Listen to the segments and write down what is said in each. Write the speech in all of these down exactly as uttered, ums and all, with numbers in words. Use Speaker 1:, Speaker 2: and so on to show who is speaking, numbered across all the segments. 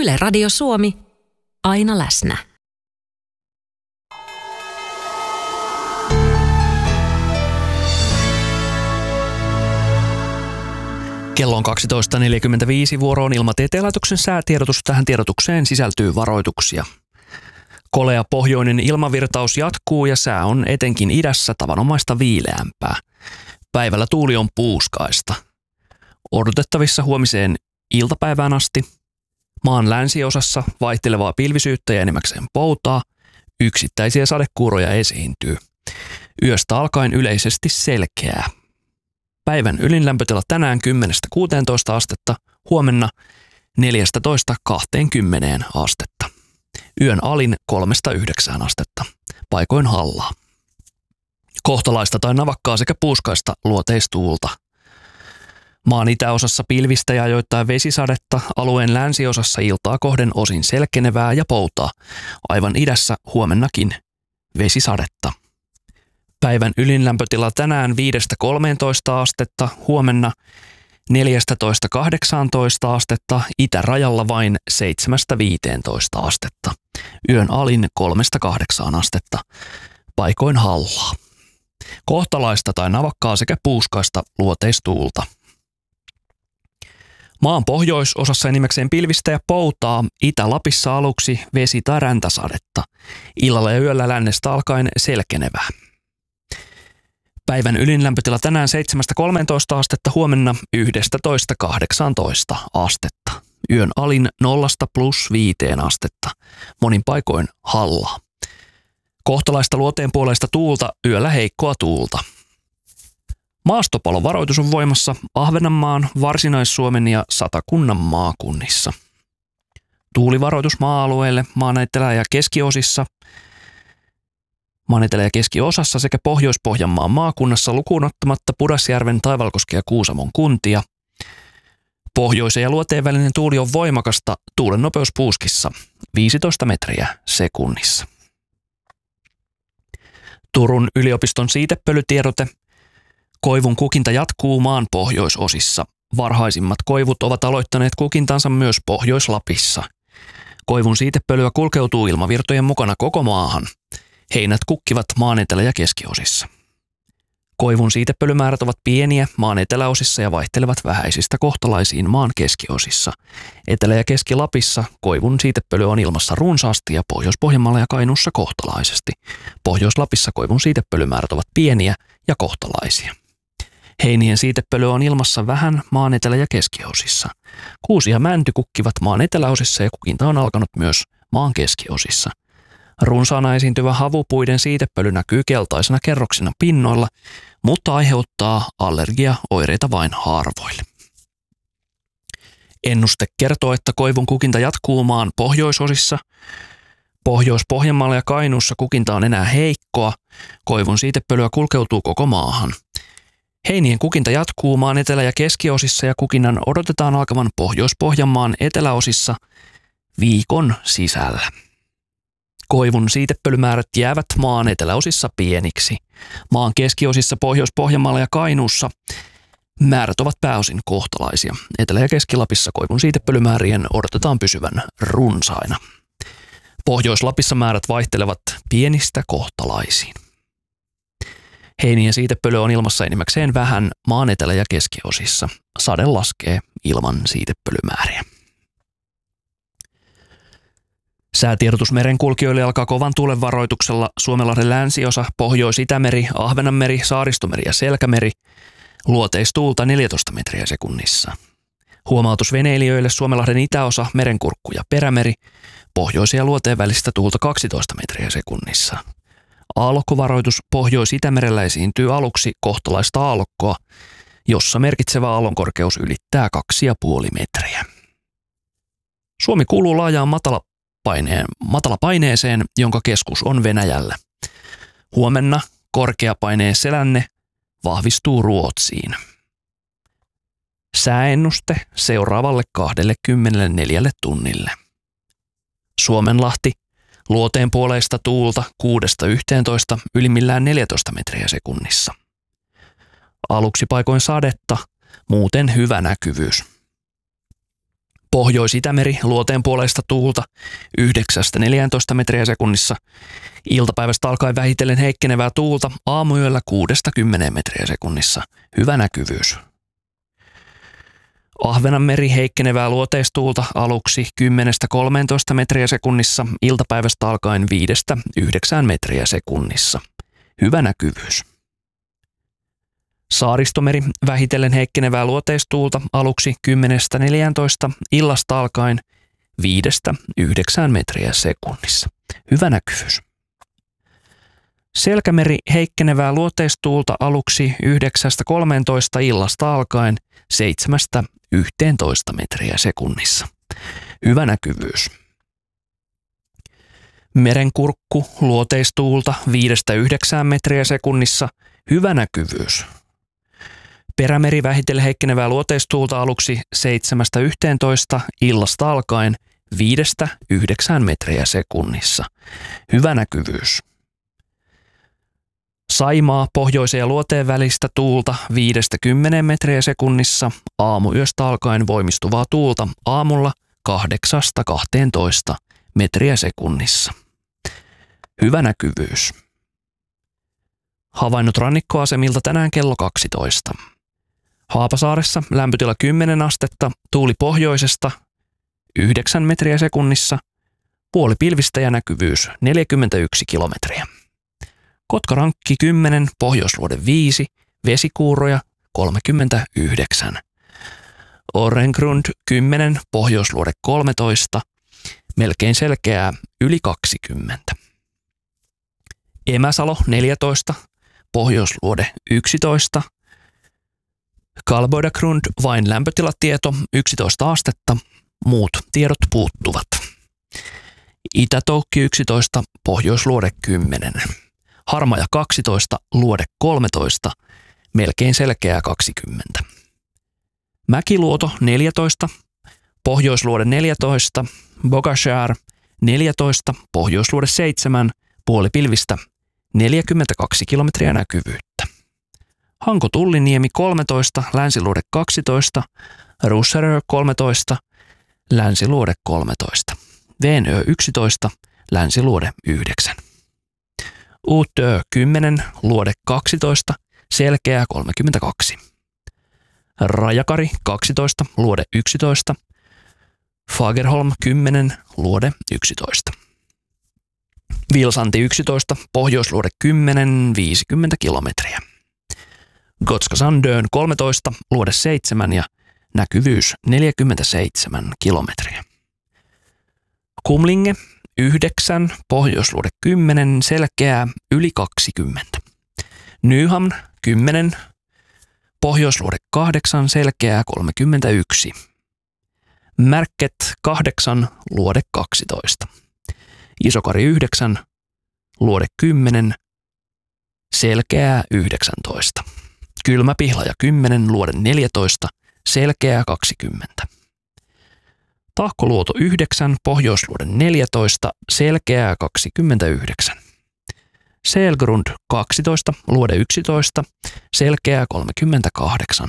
Speaker 1: Yle Radio Suomi, aina läsnä.
Speaker 2: Kello on kaksitoista neljäkymmentäviisi, vuoroon Ilmatieteen laitoksen säätiedotus. Tähän tiedotukseen sisältyy varoituksia. Kolea pohjoinen ilmavirtaus jatkuu ja sää on etenkin idässä tavanomaista viileämpää. Päivällä tuuli on puuskaista. Odotettavissa huomiseen iltapäivään asti. Maan länsiosassa vaihtelevaa pilvisyyttä ja enimmäkseen poutaa. Yksittäisiä sadekuuroja esiintyy. Yöstä alkaen yleisesti selkeää. Päivän ylinlämpötila tänään kymmenestä kuuteentoista astetta, huomenna neljästätoista kahteenkymmeneen astetta. Yön alin kolmesta yhdeksään astetta, paikoin hallaa. Kohtalaista tai navakkaa sekä puuskaista luoteistuulta. Maan itäosassa pilvistä ja ajoittain vesisadetta, alueen länsiosassa iltaa kohden osin selkenevää ja poutaa. Aivan idässä huomennakin vesisadetta. Päivän ylinlämpötila tänään viidestä kolmeentoista astetta, huomenna neljästätoista kahdeksaantoista astetta, itärajalla vain seitsemästä viiteentoista astetta. Yön alin kolmesta kahdeksaan astetta, paikoin hallaa. Kohtalaista tai navakkaa sekä puuskaista luoteistuulta. Maan pohjoisosassa enimmäkseen pilvistä ja poutaa, Itä-Lapissa aluksi vesi- tai räntäsadetta. Illalla ja yöllä lännestä alkaen selkenevää. Päivän ylinlämpötila tänään seitsemästä kolmeentoista astetta, huomenna yhdestätoista kahdeksaantoista astetta. Yön alin nollasta plus viiteen astetta, monin paikoin hallaa. Kohtalaista luoteenpuoleista tuulta, yöllä heikkoa tuulta. Maastopalovaroitus on voimassa Ahvenanmaan, Varsinais-Suomen ja Satakunnan maakunnissa. Tuulivaroitus maa-alueelle maan etelä- ja keskiosissa, maan etelä- ja keskiosassa sekä Pohjois-Pohjanmaan maakunnassa lukuun ottamatta Pudasjärven, Taivalkosken ja Kuusamon kuntia. Pohjoisen ja luoteen välinen tuuli on voimakasta, tuulen nopeus puuskissa viisitoista metriä sekunnissa. Turun yliopiston siitepölytiedote. Koivun kukinta jatkuu maan pohjoisosissa. Varhaisimmat koivut ovat aloittaneet kukintansa myös Pohjois-Lapissa. Koivun siitepölyä kulkeutuu ilmavirtojen mukana koko maahan. Heinät kukkivat maan etelä- ja keskiosissa. Koivun siitepölymäärät ovat pieniä maan eteläosissa ja vaihtelevat vähäisistä kohtalaisiin maan keskiosissa. Etelä- ja Keski-Lapissa koivun siitepöly on ilmassa runsaasti ja Pohjois-Pohjanmaalla ja Kainuussa kohtalaisesti. Pohjois-Lapissa koivun siitepölymäärät ovat pieniä ja kohtalaisia. Heinien siitepöly on ilmassa vähän maan etelä- ja keskiosissa. Kuusi ja mänty kukkivat maan eteläosissa ja kukinta on alkanut myös maan keskiosissa. Runsaana esiintyvä havupuiden siitepöly näkyy keltaisena kerroksina pinnoilla, mutta aiheuttaa allergiaoireita vain harvoille. Ennuste kertoo, että koivun kukinta jatkuu maan pohjoisosissa. Pohjois-Pohjanmaalla ja Kainuussa kukinta on enää heikkoa. Koivun siitepölyä kulkeutuu koko maahan. Heinien kukinta jatkuu maan etelä- ja keskiosissa ja kukinnan odotetaan alkavan Pohjois-Pohjanmaan eteläosissa viikon sisällä. Koivun siitepölymäärät jäävät maan eteläosissa pieniksi. Maan keskiosissa Pohjois-Pohjanmaalla ja Kainuussa määrät ovat pääosin kohtalaisia. Etelä- ja Keski-Lapissa koivun siitepölymäärien odotetaan pysyvän runsaina. Pohjois-Lapissa määrät vaihtelevat pienistä kohtalaisiin. Heinien siitepöly on ilmassa enimmäkseen vähän maan etelä- ja keskiosissa. Sade laskee ilman siitepölymääriä. Säätiedotus merenkulkijoille alkaa kovan tuulen varoituksella Suomenlahden länsiosa, Pohjois-Itämeri, Ahvenanmeri, Saaristomeri ja Selkämeri. Luoteistuulta neljätoista metriä sekunnissa. Huomautus veneilijöille Suomenlahden itäosa, Merenkurkku ja Perämeri. Pohjois- ja luoteen välistä tuulta kaksitoista metriä sekunnissa. Aallokkovaroitus Pohjois-Itämerellä esiintyy aluksi kohtalaista aallokkoa, jossa merkitsevä aallonkorkeus ylittää kaksi ja puoli metriä. Suomi kuuluu laajaan matala Paineen, matalapaineeseen, jonka keskus on Venäjällä. Huomenna korkeapaineen selänne vahvistuu Ruotsiin. Sääennuste seuraavalle kaksikymmentäneljä tunnille. Suomenlahti, luoteen puoleista tuulta kuudesta yhteentoista, ylimmillään neljätoista metriä sekunnissa. Aluksi paikoin sadetta, muuten hyvä näkyvyys. Pohjois-Itämeri luoteenpuoleista tuulta yhdeksästä neljääntoista metriä sekunnissa. Iltapäivästä alkaen vähitellen heikkenevää tuulta aamuyöllä kuudesta kymmeneen metriä sekunnissa. Hyvä näkyvyys. Ahvenanmeri heikkenevää luoteistuulta aluksi kymmenestä kolmeentoista metriä sekunnissa. Iltapäivästä alkaen viidestä yhdeksään metriä sekunnissa. Hyvä näkyvyys. Saaristomeri vähitellen heikkenevää luoteistuulta aluksi kymmenestä neljääntoista, illasta alkaen viidestä yhdeksään metriä sekunnissa. Hyvä näkyvyys. Selkämeri heikkenevää luoteistuulta aluksi yhdeksästä kolmeentoista, illasta alkaen seitsemästä yhteentoista metriä sekunnissa. Hyvä näkyvyys. Merenkurkku luoteistuulta viidestä yhdeksään metriä sekunnissa. Hyvä näkyvyys. Perämeri vähitellen heikkenevää luoteistuulta aluksi seitsemästä yhteentoista, illasta alkaen viidestä yhdeksään metriä sekunnissa. Hyvä näkyvyys. Saimaa pohjoisen ja luoteen välistä tuulta viidestä kymmeneen metriä sekunnissa. Aamuyöstä alkaen voimistuvaa tuulta aamulla kahdeksasta kahteentoista metriä sekunnissa. Hyvä näkyvyys. Havainnot rannikkoasemilta tänään kello kaksitoista. Haapasaaressa lämpötila kymmenen astetta, tuuli pohjoisesta yhdeksän metriä sekunnissa, puoli pilvistä ja näkyvyys neljäkymmentäyksi kilometriä. Kotkarankki kymmenen, pohjoisluode viisi, vesikuuroja kolmekymmentäyhdeksän. Orrengrund kymmenen, pohjoisluode kolmetoista, melkein selkeää yli kaksikymmentä. Emäsalo neljätoista, pohjoisluode yksitoista. Kalboidagrund vain lämpötilatieto yksitoista astetta, muut tiedot puuttuvat. Itä-Toukki yksitoista, pohjoisluode kymmenen. Harmaja kaksitoista, luode kolmetoista, melkein selkeää kaksikymmentä. Mäkiluoto neljätoista, pohjoisluode neljätoista, Bogashar neljätoista, pohjoisluode seitsemän, puoli pilvistä neljäkymmentäkaksi kilometriä näkyvyyttä. Hanko Tulliniemi kolmetoista, länsiluode kaksitoista, Russerö kolmetoista, länsiluode kolmetoista, Veenö yksitoista, länsiluode yhdeksän. Uutö kymmenen, luode kaksitoista, selkeää kolmekymmentäkaksi. Rajakari kaksitoista, luode yksitoista, Fagerholm kymmenen, luode yksitoista. Vilsanti yksitoista, pohjoisluode kymmenen, viisikymmentä kilometriä. Gotska Sandön kolmetoista, luode seitsemän ja näkyvyys neljäkymmentäseitsemän kilometriä. Kumlinge yhdeksän, pohjoisluode kymmenen, selkeää yli kaksikymmentä. Nyhamn kymmenen, pohjoisluode kahdeksan, selkeää kolmekymmentäyksi. Märket kahdeksan, luode kaksitoista. Isokari yhdeksän, luode kymmenen, selkeää yhdeksäntoista. Kylmäpihlaja kymmenen, luode neljätoista, selkeää kaksikymmentä. Tahkoluoto yhdeksän, pohjoisluode neljätoista, selkeää kaksikymmentäyhdeksän. Selgrund kaksitoista, luode yksitoista, selkeää kolmekymmentäkahdeksan.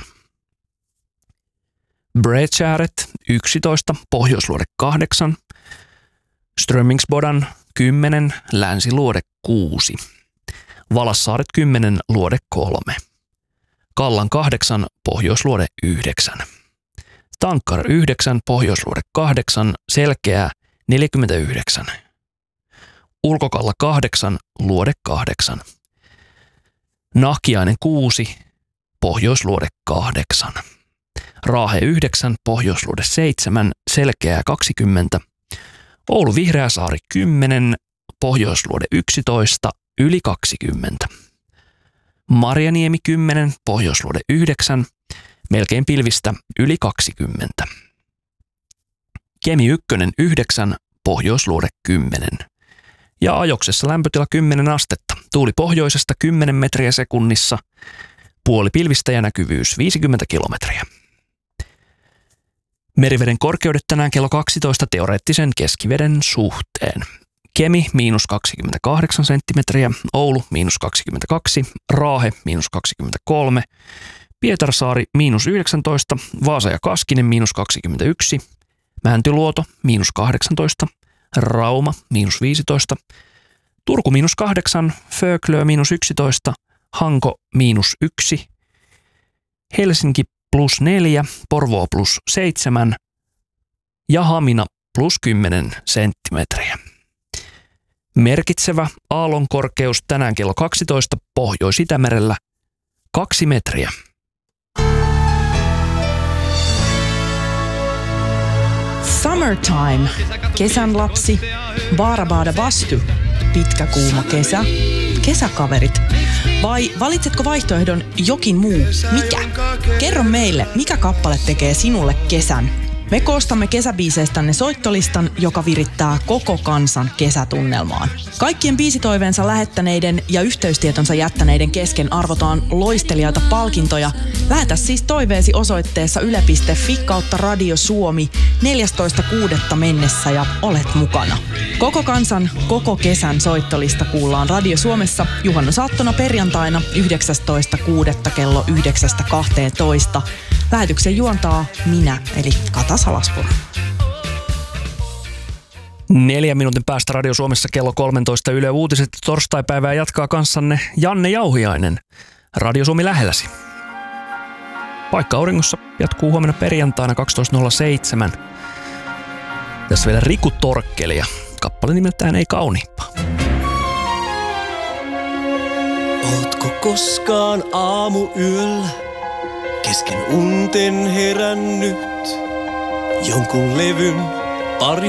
Speaker 2: Bredskäret yksitoista, pohjoisluode kahdeksan, Strömingsbodan kymmenen, länsiluode kuusi. Valassaaret kymmenen, luode kolme. Kallan kahdeksan, pohjoisluode yhdeksän. Tankkar yhdeksän, pohjoisluode kahdeksan, selkeää neljäkymmentäyhdeksän. Ulkokalla kahdeksan, luode kahdeksan. Nahkiainen kuusi, pohjoisluode kahdeksan. Raahe yhdeksän, pohjoisluode seitsemän, selkeää kaksikymmentä. Oulu Vihreäsaari kymmenen, pohjoisluode yksitoista, yli kaksikymmentä. Marjaniemi kymmenen, pohjoisluode yhdeksän, melkein pilvistä yli kaksikymmentä. Kemi ykkönen yhdeksän, pohjoisluode kymmenen. Ja Ajoksessa lämpötila kymmenen astetta, tuuli pohjoisesta kymmenen metriä sekunnissa, puoli pilvistä ja näkyvyys viisikymmentä kilometriä. Meriveden korkeudet tänään kello kaksitoista teoreettisen keskiveden suhteen. Kemi miinus kaksikymmentäkahdeksan senttimetriä, Oulu miinus kaksikymmentäkaksi, Raahe miinus kaksikymmentäkolme, Pietarsaari miinus yhdeksäntoista, Vaasa ja Kaskinen miinus kaksikymmentäyksi, Mäntyluoto miinus kahdeksantoista, Rauma miinus viisitoista, Turku miinus kahdeksan, Föglö miinus yksitoista, Hanko miinus yksi, Helsinki plus neljä, Porvoo plus seitsemän ja Hamina plus kymmenen senttimetriä. Merkitsevä aallonkorkeus tänään kello kaksitoista Pohjois-Itämerellä kaksi metriä.
Speaker 3: Summertime, kesän lapsi, Baarabaada Bastu, pitkä kuuma kesä, kesäkaverit. Vai valitsetko vaihtoehdon jokin muu? Mikä? Kerro meille, mikä kappale tekee sinulle kesän? Me koostamme kesäbiiseistänne soittolistan, joka virittää koko kansan kesätunnelmaan. Kaikkien biisitoiveensa lähettäneiden ja yhteystietonsa jättäneiden kesken arvotaan loistelijaita palkintoja. Lähetä siis toiveesi osoitteessa yle piste fi kautta Radio Suomi neljästoista kuudetta mennessä ja olet mukana. Koko kansan, koko kesän soittolista kuullaan Radio Suomessa juhannusaattona perjantaina yhdeksästoista kuudetta kello yhdeksästä kahteentoista. Lähetyksen juontaa minä, eli Kata Salaspuro.
Speaker 2: Neljän minuutin päästä Radio Suomessa kello kolmetoista Yle Uutiset. Torstaipäivää jatkaa kanssanne Janne Jauhiainen. Radio Suomi lähelläsi. Paikka auringossa jatkuu huomenna perjantaina kaksitoista nolla seitsemän. Tässä vielä Riku Torkkeli ja kappale nimeltään Ei kauniimpaa.
Speaker 4: Ootko koskaan aamuyöllä kesken unten herännyt jonkun levyn pari